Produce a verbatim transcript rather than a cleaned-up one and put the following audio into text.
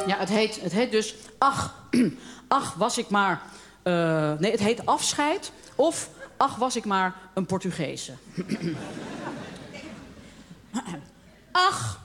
Ja, het heet, het heet dus... Ach, ach, was ik maar... Uh, nee, het heet afscheid. Of, ach, was ik maar een Portugese. Ach...